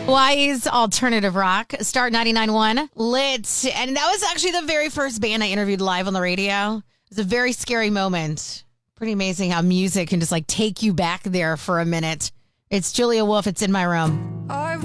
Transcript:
Hawaii's alternative rock, Start 99.1, lit. And that was actually the very first band I interviewed live on the radio. It was a very scary moment. Pretty amazing how music can just like take you back there for a minute. It's Julia Wolf. It's In My Room.